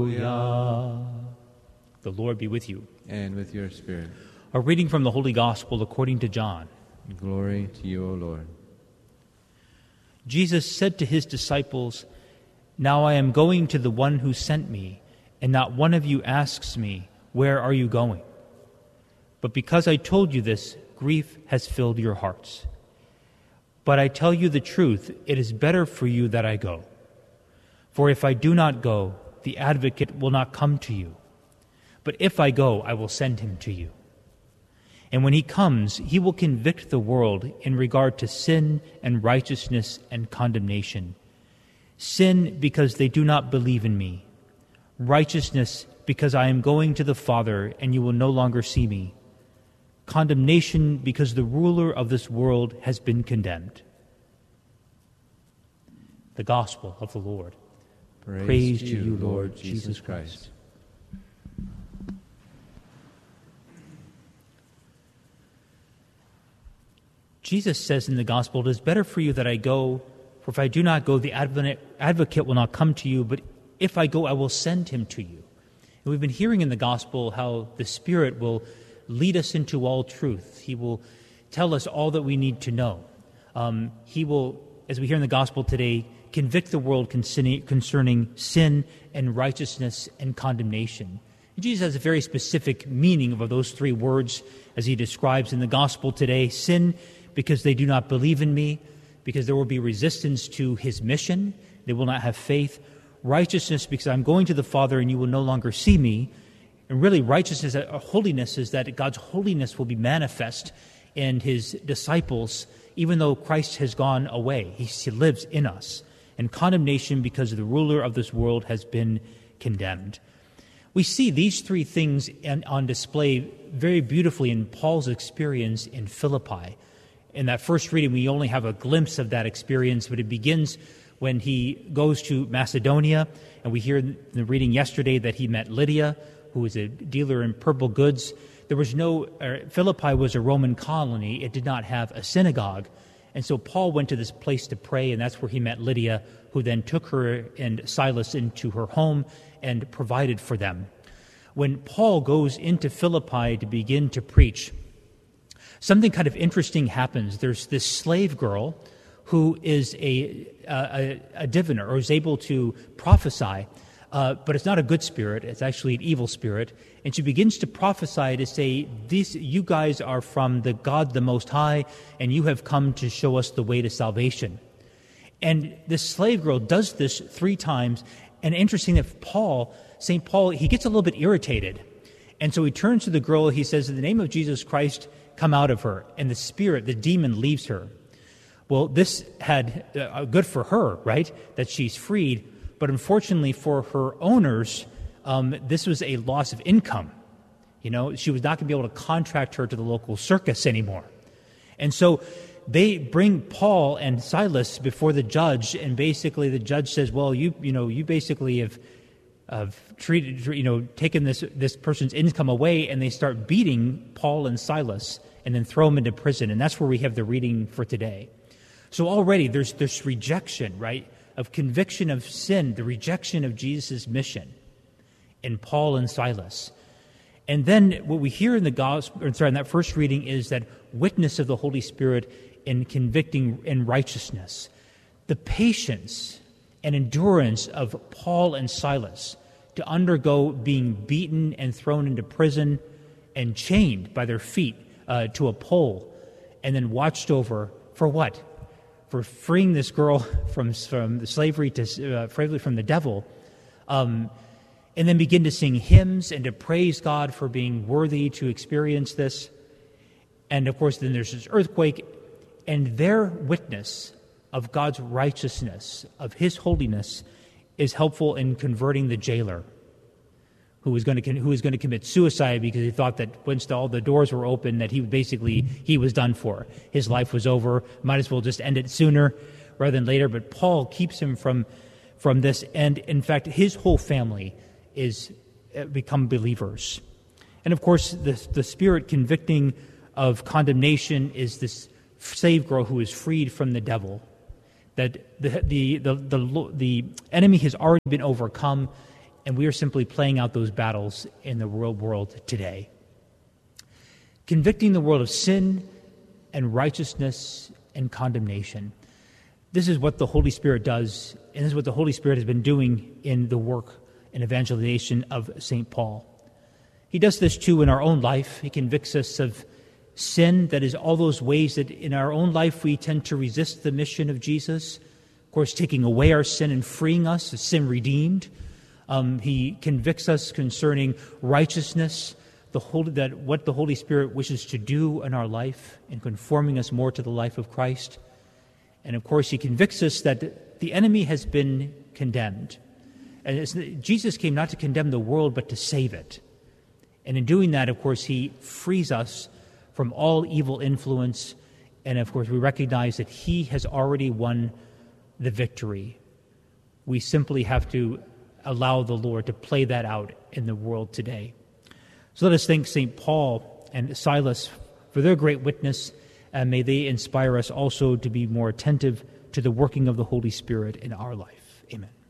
Hallelujah. The Lord be with you. And with your spirit. A reading from the Holy Gospel according to John. Glory to you, O Lord. Jesus said to his disciples, "Now I am going to the one who sent me, and not one of you asks me, 'Where are you going?' But because I told you this, grief has filled your hearts. But I tell you the truth, it is better for you that I go. For if I do not go, the Advocate will not come to you. But if I go, I will send him to you. And when he comes, he will convict the world in regard to sin and righteousness and condemnation. Sin, because they do not believe in me. Righteousness, because I am going to the Father, and you will no longer see me. Condemnation, because the ruler of this world has been condemned." The Gospel of the Lord. Praise to you, Lord Jesus Christ. Jesus says in the Gospel, "It is better for you that I go, for if I do not go, the Advocate will not come to you, but if I go, I will send him to you." And we've been hearing in the Gospel how the Spirit will lead us into all truth. He will tell us all that we need to know. He will, as we hear in the Gospel today, convict the world concerning sin and righteousness and condemnation. And Jesus has a very specific meaning of those three words as he describes in the Gospel today. Sin, because they do not believe in me, because there will be resistance to his mission. They will not have faith. Righteousness, because I'm going to the Father and you will no longer see me. And really, righteousness, holiness, is that God's holiness will be manifest in his disciples, even though Christ has gone away. He lives in us. And condemnation, because the ruler of this world has been condemned. We see these three things on display very beautifully in Paul's experience in Philippi. In that first reading, we only have a glimpse of that experience, but it begins when he goes to Macedonia, and we hear in the reading yesterday that he met Lydia, who was a dealer in purple goods. Philippi was a Roman colony. It did not have a synagogue. And so Paul went to this place to pray, and that's where he met Lydia, who then took her and Silas into her home and provided for them. When Paul goes into Philippi to begin to preach, something kind of interesting happens. There's this slave girl who is a diviner, or is able to prophesy, but it's not a good spirit. It's actually an evil spirit. And she begins to prophesy to say, you guys are from the God the Most High, and you have come to show us the way to salvation. And this slave girl does this 3 times. And interesting that St. Paul, he gets a little bit irritated. And so he turns to the girl, he says, "In the name of Jesus Christ, come out of her." And the spirit, the demon, leaves her. Well, this had good for her, right? That she's freed. But unfortunately for her owners, this was a loss of income. She was not going to be able to contract her to the local circus anymore. And so they bring Paul and Silas before the judge, and basically the judge says, "Well, you basically have taken this person's income away," and they start beating Paul and Silas and then throw them into prison. And that's where we have the reading for today. So already there's this rejection, right, of conviction of sin, the rejection of Jesus' mission in Paul and Silas. And then what we hear in that first reading is that witness of the Holy Spirit in convicting in righteousness. The patience and endurance of Paul and Silas to undergo being beaten and thrown into prison and chained by their feet to a pole, and then watched over for what? For freeing this girl from the slavery from the devil, and then begin to sing hymns and to praise God for being worthy to experience this. And of course, then there's this earthquake, and their witness of God's righteousness, of his holiness, is helpful in converting the jailer, who was going to commit suicide because he thought that once all the doors were open, that he was done for. His life was over. Might as well just end it sooner rather than later. But Paul keeps him from this, and in fact, his whole family is become believers. And of course, the Spirit convicting of condemnation is this slave girl who is freed from the devil. That the enemy has already been overcome, and we are simply playing out those battles in the real world today. Convicting the world of sin and righteousness and condemnation. This is what the Holy Spirit does, and this is what the Holy Spirit has been doing in the work and evangelization of St. Paul. He does this too in our own life. He convicts us of sin, that is, all those ways that in our own life we tend to resist the mission of Jesus. Of course, taking away our sin and freeing us, sin redeemed. He convicts us concerning righteousness, that what the Holy Spirit wishes to do in our life in conforming us more to the life of Christ. And of course, he convicts us that the enemy has been condemned. And Jesus came not to condemn the world, but to save it. And in doing that, of course, he frees us from all evil influence. And of course, we recognize that he has already won the victory. We simply have to allow the Lord to play that out in the world today. So let us thank St. Paul and Silas for their great witness, and may they inspire us also to be more attentive to the working of the Holy Spirit in our life. Amen.